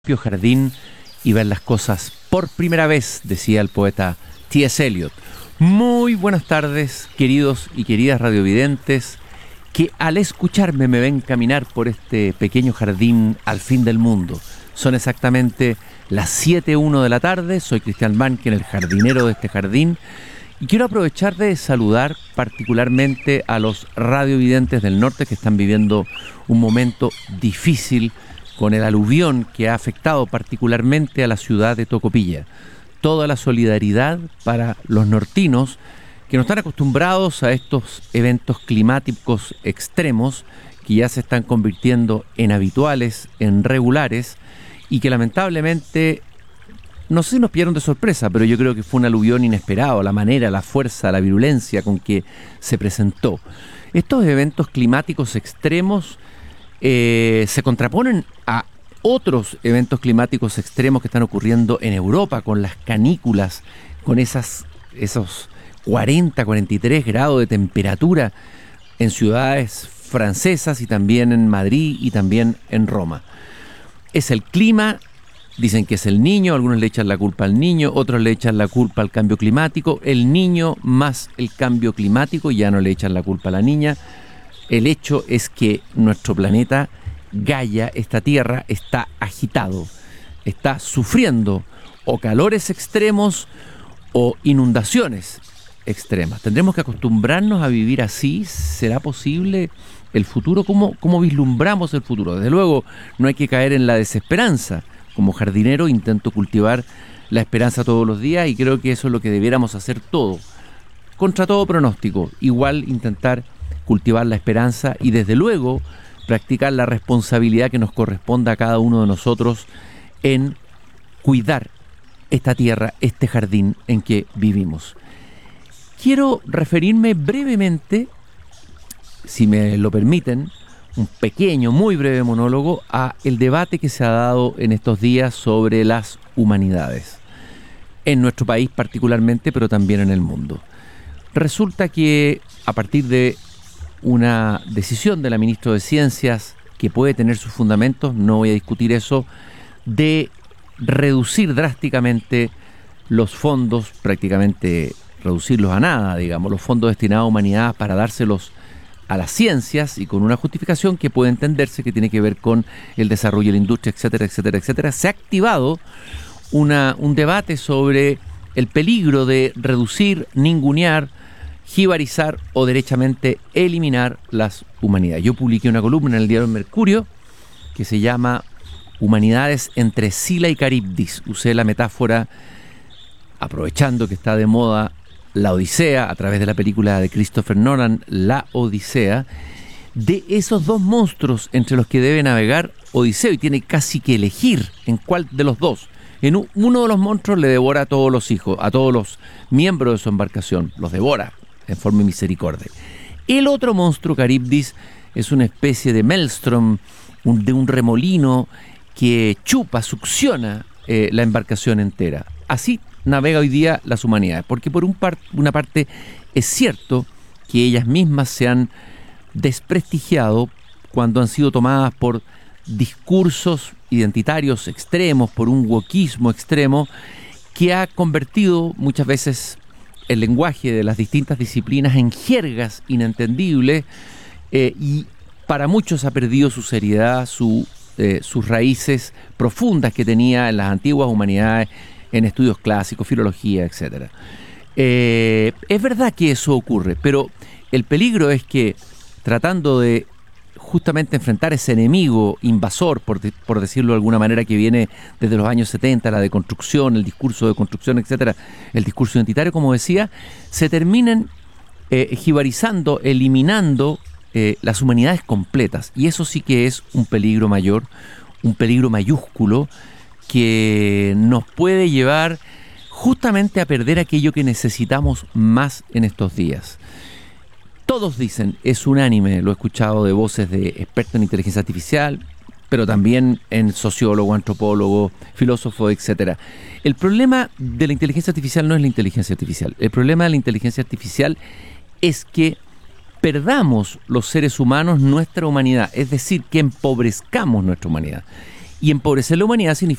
propio jardín y ver las cosas por primera vez, decía el poeta T.S. Eliot. Muy buenas tardes, queridos y queridas radiovidentes, que al escucharme me ven caminar por este pequeño jardín al fin del mundo. Son exactamente las 7:01 de la tarde, soy Cristian Mankin, el jardinero de este jardín, y quiero aprovechar de saludar particularmente a los radiovidentes del norte que están viviendo un momento difícil con el aluvión que ha afectado particularmente a la ciudad de Tocopilla. Toda la solidaridad para los nortinos que no están acostumbrados a estos eventos climáticos extremos que ya se están convirtiendo en habituales, en regulares, y que lamentablemente, no sé si nos pillaron de sorpresa, pero yo creo que fue un aluvión inesperado, la manera, la fuerza, la virulencia con que se presentó. Estos eventos climáticos extremos se contraponen a otros eventos climáticos extremos que están ocurriendo en Europa, con las canículas, con esos 40, 43 grados de temperatura en ciudades francesas y también en Madrid y también en Roma. Es el clima, dicen que es el niño, algunos le echan la culpa al niño, otros le echan la culpa al cambio climático, el niño más el cambio climático, ya no le echan la culpa a la niña. El hecho es que nuestro planeta Gaia, esta Tierra, está agitado, está sufriendo o calores extremos o inundaciones extremas. ¿Tendremos que acostumbrarnos a vivir así? ¿Será posible el futuro? ¿Cómo vislumbramos el futuro? Desde luego, no hay que caer en la desesperanza. Como jardinero intento cultivar la esperanza todos los días y creo que eso es lo que debiéramos hacer todos. Contra todo pronóstico, igual intentar cultivar la esperanza y desde luego practicar la responsabilidad que nos corresponde a cada uno de nosotros en cuidar esta tierra, este jardín en que vivimos. Quiero referirme brevemente, si me lo permiten, un pequeño, muy breve monólogo a el debate que se ha dado en estos días sobre las humanidades, en nuestro país particularmente, pero también en el mundo. Resulta que a partir de una decisión de la ministra de Ciencias, que puede tener sus fundamentos, no voy a discutir eso, de reducir drásticamente los fondos, prácticamente reducirlos a nada, digamos, los fondos destinados a humanidades para dárselos a las ciencias y con una justificación que puede entenderse que tiene que ver con el desarrollo de la industria, etcétera, etcétera, etcétera. Se ha activado un debate sobre el peligro de reducir, ningunear, jibarizar o derechamente eliminar las humanidades. Yo publiqué una columna en el diario Mercurio que se llama Humanidades entre Sila y Caribdis. Usé la metáfora, aprovechando que está de moda la Odisea, a través de la película de Christopher Nolan, La Odisea, de esos dos monstruos entre los que debe navegar Odiseo y tiene casi que elegir en cuál de los dos. Uno de los monstruos le devora a todos los hijos, a todos los miembros de su embarcación, los devora en forma de misericordia. El otro monstruo, Caribdis, es una especie de maelstrom, de un remolino que chupa, succiona la embarcación entera. Así navega hoy día las humanidades, porque por una parte es cierto que ellas mismas se han desprestigiado cuando han sido tomadas por discursos identitarios extremos, por un wokismo extremo que ha convertido muchas veces el lenguaje de las distintas disciplinas en jergas inentendibles y para muchos ha perdido su seriedad, sus raíces profundas que tenía en las antiguas humanidades, en estudios clásicos, filología, etc. Es verdad que eso ocurre, pero el peligro es que tratando de justamente enfrentar ese enemigo invasor, por decirlo de alguna manera, que viene desde los años 70, la deconstrucción, el discurso de construcción, etcétera, el discurso identitario, como decía, se terminan jibarizando, eliminando las humanidades completas. Y eso sí que es un peligro mayor, un peligro mayúsculo, que nos puede llevar justamente a perder aquello que necesitamos más en estos días. Todos dicen, es unánime, lo he escuchado de voces de expertos en inteligencia artificial, pero también en sociólogos, antropólogos, filósofos, etcétera. El problema de la inteligencia artificial no es la inteligencia artificial. El problema de la inteligencia artificial es que perdamos los seres humanos nuestra humanidad, es decir, que empobrezcamos nuestra humanidad. Y empobrecer la humanidad significa